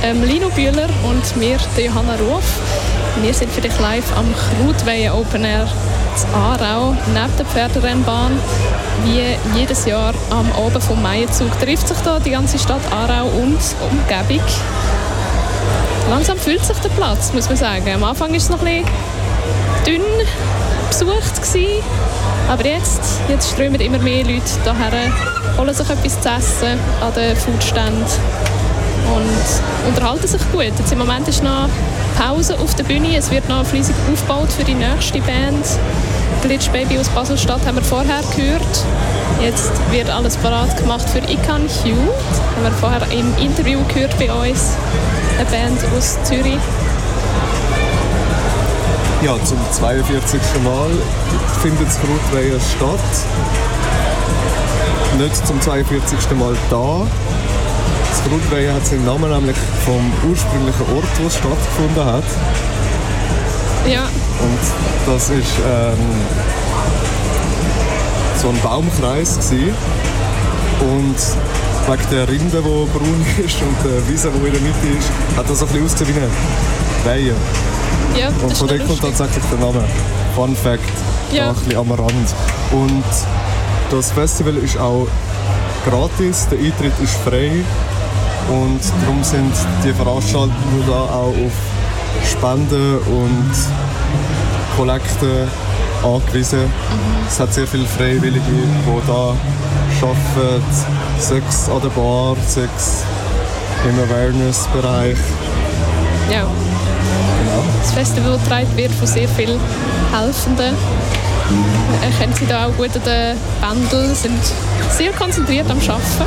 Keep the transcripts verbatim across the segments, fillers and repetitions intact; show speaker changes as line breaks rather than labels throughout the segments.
ähm, Lino Bühler und mir, der Johanna Ruf. Wir sind für dich live am Krautweihen Open Air in Aarau, neben der Pferderennbahn. Wie jedes Jahr am Abend vom Maienzug trifft sich da die ganze Stadt Aarau und Umgebung. Langsam fühlt sich der Platz, muss man sagen. Am Anfang war es noch ein bisschen dünn besucht gewesen, aber jetzt, jetzt strömen immer mehr Leute hierher, holen sich etwas zu essen an den Foodständen und unterhalten sich gut. Jetzt im Moment ist noch Pause auf der Bühne, es wird noch fleissig aufgebaut für die nächste Band. Glitch Baby aus Basel-Stadt haben wir vorher gehört. Jetzt wird alles parat gemacht für Ican Hugh. Haben wir vorher im Interview gehört bei uns. Eine Band aus Zürich.
Ja, zum zweiundvierzigsten Mal findet das Krautweihen statt. Nicht zum zweiundvierzigsten Mal da. Das Krautweihen hat seinen Namen nämlich vom ursprünglichen Ort, wo es stattgefunden hat.
Ja.
Und das war ähm, so ein Baumkreis gewesen. Und wegen der Rinde, die braun ist und der Wiese, die in der Mitte ist, hat das so ein bisschen ausgesehen wie eine Weihe.
Ja, das
und von dort kommt tatsächlich der Name. Fun Fact,
ja.
Ein bisschen am Rand. Und das Festival ist auch gratis, der Eintritt ist frei. Und darum sind die Veranstaltungen da auch auf Spenden und Kollekten angewiesen. Mhm. Es hat sehr viele Freiwillige, die da arbeiten, sechs an der Bar, sechs im Awareness-Bereich.
Ja.
Genau.
Das Festival getragen wird von sehr vielen Helfenden. Ihr kennt sie da auch gut an den Bändeln, sind sehr konzentriert am Arbeiten.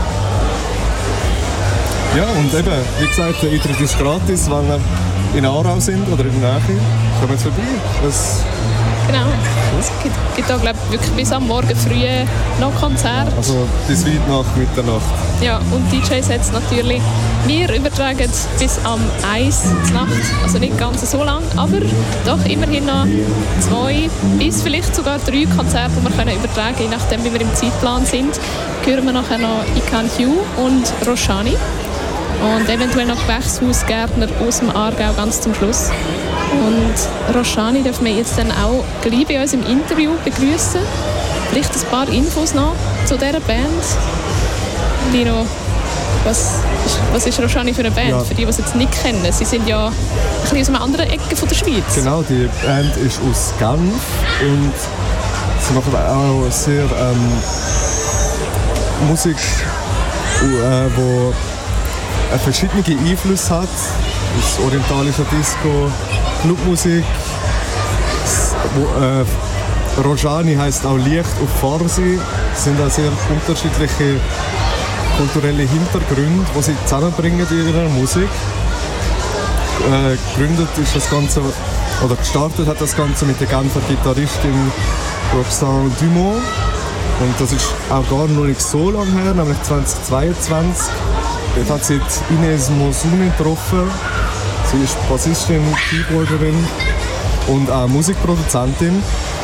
Ja, und eben, wie gesagt, der Eintritt ist gratis, wenn ihr in Aarau sind oder in der Nähe. Kommt vorbei. Das
genau. Es gibt, gibt auch, glaub, wirklich bis am Morgen früh noch Konzerte.
Also bis weit nach Mitternacht.
Ja, und D J-Sets natürlich. Wir übertragen bis am eins zur Nacht, also nicht ganz so lang, aber doch immerhin noch zwei bis vielleicht sogar drei Konzerte, die wir können übertragen können, je nachdem, wie wir im Zeitplan sind. Hören wir nachher noch Ican Hugh und Roshani. Und eventuell noch Gewächshausgärtner aus dem Aargau ganz zum Schluss. Und Roshani dürfen wir jetzt dann auch gleich bei uns im Interview begrüßen. Vielleicht ein paar Infos noch zu dieser Band. Lino, was ist, was ist Roshani für eine Band? Ja. Für die, die es jetzt nicht kennen. Sie sind ja ein bisschen aus einer anderen Ecke von der Schweiz.
Genau, die Band ist aus Genf und sie machen auch sehr ähm, Musik, äh, wo verschiedene Einflüsse hat. Das orientalische Disco, Clubmusik. Äh, Roshani heisst auch Licht auf Farsi. Es sind auch sehr unterschiedliche kulturelle Hintergründe, die sie zusammenbringen in ihrer Musik. Äh, gegründet ist das Ganze, oder gestartet hat das Ganze mit der Genfer Gitarristin Roxane Dumont. Und das ist auch gar noch nicht so lange her, nämlich zweitausendzweiundzwanzig. Dort hat sie Ines Mosuni getroffen. Sie ist Bassistin, Keyboarderin und auch Musikproduzentin.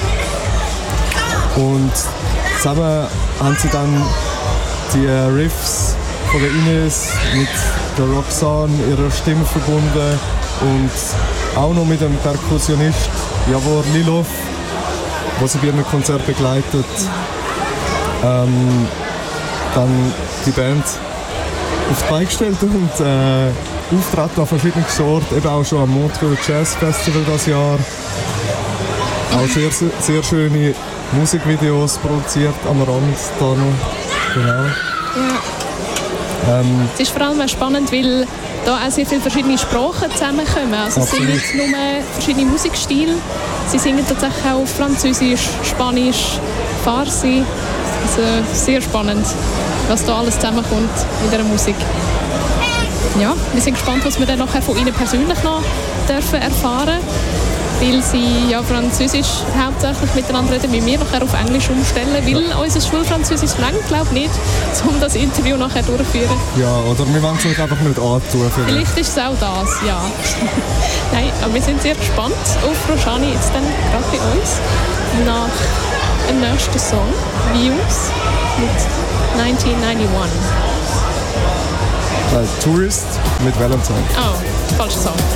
Und zusammen haben sie dann die Riffs von der Ines mit der Roxane, ihrer Stimme verbunden und auch noch mit dem Perkussionist Javor Lilov, der sie bei einem Konzert begleitet. Ähm, dann die Band auf die Beine gestellt und äh, auftreten an verschiedenen Orten, eben auch schon am Montreux Jazz Festival dieses Jahr. Auch sehr, sehr schöne Musikvideos produziert am Rand da noch. Genau.
Ja.
Ähm,
es ist vor allem spannend, weil da auch sehr viele verschiedene Sprachen zusammenkommen. Also es sind nicht nur verschiedene Musikstile, sie singen tatsächlich auch Französisch, Spanisch, Farsi. Also sehr spannend, was da alles zusammenkommt in dieser Musik. Ja, wir sind gespannt, was wir dann nachher von Ihnen persönlich noch dürfen erfahren, weil Sie ja Französisch hauptsächlich miteinander reden, wie wir nachher auf Englisch umstellen, weil ja. unser Schulfranzösisch reicht, glaube ich, nicht, um das Interview nachher durchzuführen.
Ja, oder wir wollen es euch einfach nicht antun.
Vielleicht. vielleicht ist es auch das, ja. Nein, aber wir sind sehr gespannt auf Roshani jetzt dann gerade bei uns nach dem nächsten Song, Views mit neunzehnhunderteinundneunzig.
Nein, Tourist mit Valentine.
Oh, falscher Song.